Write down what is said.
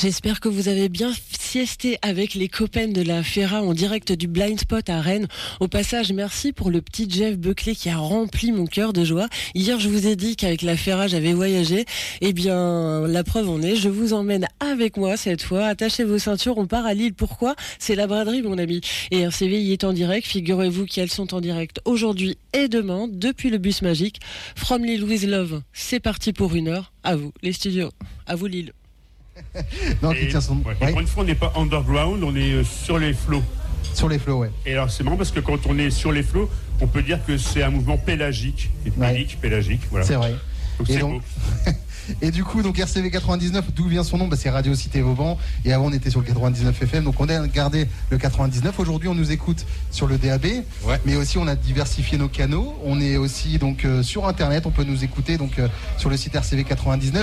J'espère que vous avez bien siesté avec les copains de la Ferra en direct du Blind Spot à Rennes. Au passage, merci pour le petit Jeff Buckley qui a rempli mon cœur de joie. Hier, je vous ai dit qu'avec la Ferra, j'avais voyagé. Eh bien, la preuve en est, je vous emmène avec moi cette fois. Attachez vos ceintures, on part à Lille. Pourquoi ? C'est la braderie, mon ami. Et RCV y est en direct. Figurez-vous qu'elles sont en direct aujourd'hui et demain depuis le bus magique. From Lille with Love, c'est parti pour 1 heure. À vous, les studios. À vous, Lille. Non, qui tient son... Pour une fois, on n'est pas underground, on est sur les flots. Sur les flots, ouais. Et alors, c'est marrant parce que quand on est sur les flots, on peut dire que c'est un mouvement pélagique. Et pélagique, voilà. C'est vrai. Donc, c'est beau. Et du coup, donc RCV 99, d'où vient son nom ? C'est Radio Cité Vauban. Et avant, on était sur le 99 FM. Donc, on a gardé le 99. Aujourd'hui, on nous écoute sur le DAB. Ouais. Mais aussi, on a diversifié nos canaux. On est aussi donc sur Internet. On peut nous écouter donc sur le site RCV 99.